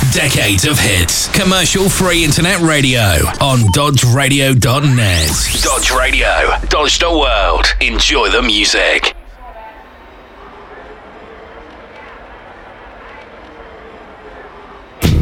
Decades of hits. Commercial-free internet radio on dodgeradio.net. Dodge Radio. Dodge the world. Enjoy the music.